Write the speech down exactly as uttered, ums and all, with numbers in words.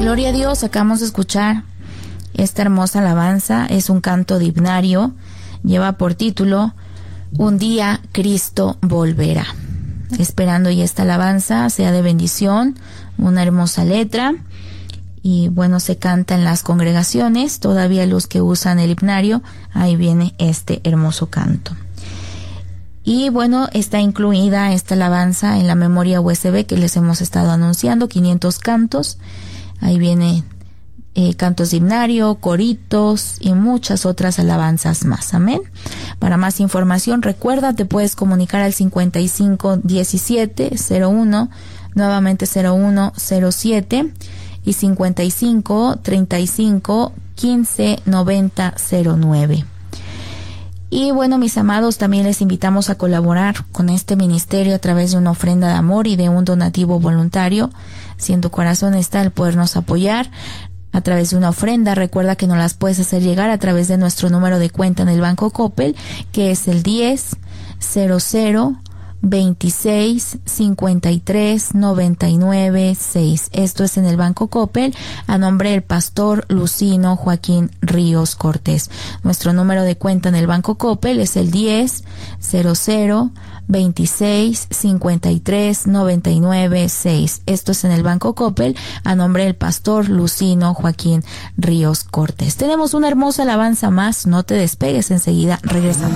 Gloria a Dios, acabamos de escuchar esta hermosa alabanza. Es un canto de himnario, lleva por título Un día Cristo volverá. Esperando y esta alabanza sea de bendición, una hermosa letra, y bueno, se canta en las congregaciones. Todavía los que usan el himnario, ahí viene este hermoso canto. Y bueno, está incluida esta alabanza en la memoria U S B que les hemos estado anunciando, quinientos cantos. Ahí viene eh, cantos de himnario, coritos y muchas otras alabanzas más. Amén. Para más información, recuerda, te puedes comunicar al cincuenta y cinco diecisiete cero uno, nuevamente cero uno cero siete, y cincuenta y cinco treinta y cinco quince noventa cero nueve. Y bueno, mis amados, también les invitamos a colaborar con este ministerio a través de una ofrenda de amor y de un donativo voluntario. Si en tu corazón está el podernos apoyar a través de una ofrenda, recuerda que nos las puedes hacer llegar a través de nuestro número de cuenta en el Banco Coppel, que es el diez cero cero veintiséis cincuenta y tres noventa y nueve seis. Esto es en el Banco Coppel, a nombre del pastor Lucino Joaquín Ríos Cortés. Nuestro número de cuenta en el Banco Coppel es el diez cero cero veintiséis cincuenta y tres noventa y nueve seis. Esto es en el Banco Coppel, a nombre del pastor Lucino Joaquín Ríos Cortés. Tenemos una hermosa alabanza más, no te despegues, enseguida regresamos.